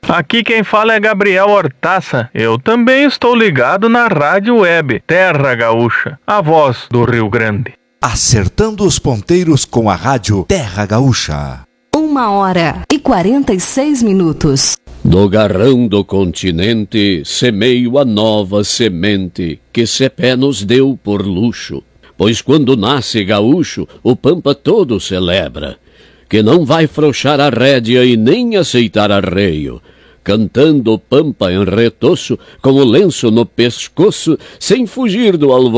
Aqui quem fala é Gabriel Hortaça. Eu também estou ligado na rádio web Terra Gaúcha, a voz do Rio Grande. Acertando os ponteiros com a rádio Terra Gaúcha. 1h46. No garrão do continente semeio a nova semente que Cepé nos deu por luxo, pois quando nasce gaúcho o pampa todo celebra, que não vai frouxar a rédea e nem aceitar arreio, cantando pampa em retoço com o lenço no pescoço sem fugir do alvoroço.